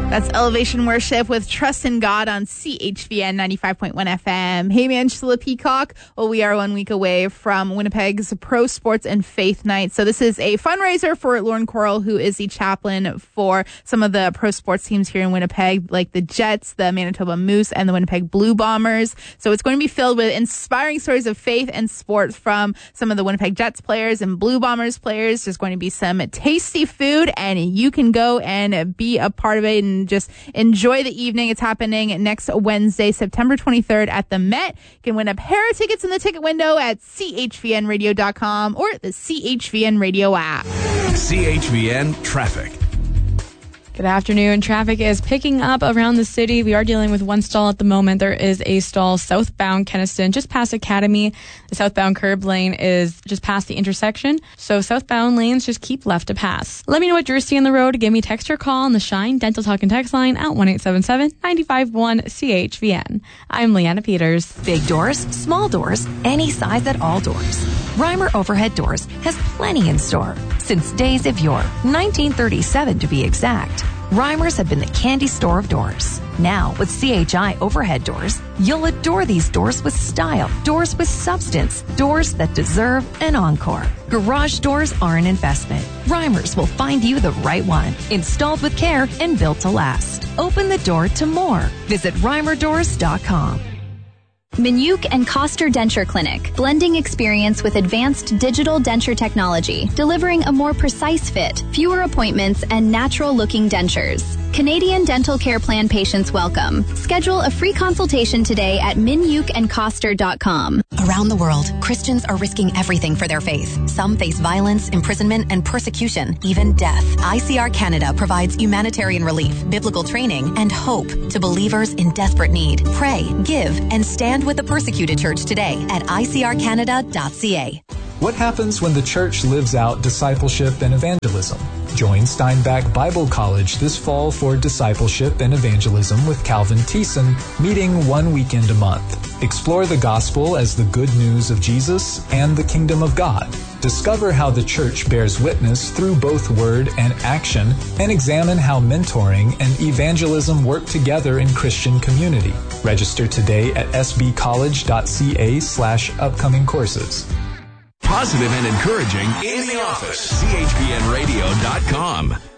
That's Elevation Worship with Trust in God on CHVN 95.1 FM. Hey, Angela Peacock. Well, we are 1 week away from Winnipeg's Pro Sports and Faith Night. So this is a fundraiser for Lauren Coral, who is the chaplain for some of the pro sports teams here in Winnipeg, like the Jets, the Manitoba Moose, and the Winnipeg Blue Bombers. So it's going to be filled with inspiring stories of faith and sport from some of the Winnipeg Jets players and Blue Bombers players. There's going to be some tasty food, and you can go and be a part of it and just enjoy the evening. It's happening next Wednesday, September 23rd at the Met. You can win a pair of tickets in the ticket window at chvnradio.com or the CHVN Radio app. CHVN Traffic. Good afternoon. Traffic is picking up around the city. We are dealing with one stall at the moment. There is a stall southbound Kenaston, just past Academy. The southbound curb lane is just past the intersection. So southbound lanes just keep left to pass. Let me know what you're seeing on the road. Give me a text or call on the Shine Dental Talk and Text line at 1-877-951-CHVN. I'm Leanna Peters. Big doors, small doors, any size at all doors. Reimer Overhead Doors has plenty in store. Since days of yore, 1937 to be exact. Reimers have been the candy store of doors. Now, with CHI Overhead Doors, you'll adore these doors with style, doors with substance, doors that deserve an encore. Garage doors are an investment. Reimers will find you the right one, installed with care and built to last. Open the door to more. Visit reimerdoors.com. Minuk and Koster Denture Clinic, blending experience with advanced digital denture technology, delivering a more precise fit, fewer appointments, and natural-looking dentures. Canadian Dental Care Plan patients welcome. Schedule a free consultation today at minukandkoster.com. Around the world, Christians are risking everything for their faith. Some face violence, imprisonment, and persecution, even death. ICR Canada provides humanitarian relief, biblical training, and hope to believers in desperate need. Pray, give, and stand with the persecuted church today at icrcanada.ca. What happens when the church lives out discipleship and evangelism? Join Steinbach Bible College this fall for discipleship and evangelism with Calvin Thiessen, meeting 1 weekend a month. Explore the gospel as the good news of Jesus and the kingdom of God. Discover how the church bears witness through both word and action, and examine how mentoring and evangelism work together in Christian community. Register today at sbcollege.ca/upcoming courses. Positive and encouraging in the office. CHVNradio.com.